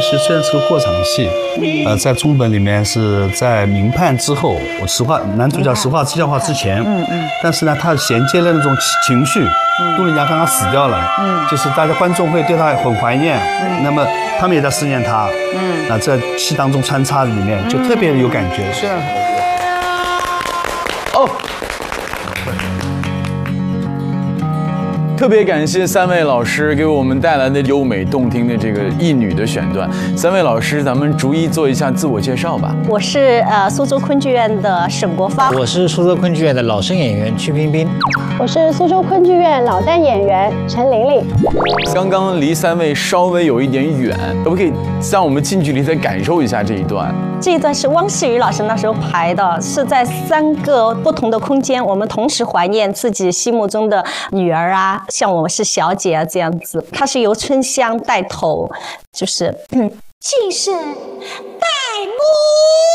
虽然是个过场戏，在中本里面是在明判之后，男主角石化之教化之前，但是呢，他衔接了那种情绪，杜丽娘刚刚死掉了，就是大家观众会对他很怀念，那么他们也在思念他，那在戏当中穿插里面就特别有感觉，虽然特别感谢3位老师给我们带来的优美动听的这个一女的选段。3位老师，咱们逐一做一下自我介绍吧。 我是苏州昆剧院的沈国芳， 我是苏州昆剧院的老生演员曲冰冰， 我是苏州昆剧院老旦演员陈玲玲。 刚刚离3位稍微有一点远，可不可以让我们近距离再感受一下这一段？ 这一段是汪世宇老师那时候排的，是在3个不同的空间，我们同时怀念自己心目中的女儿啊，像我是小姐啊这样子。她是由春香带头，就是竟是戴母。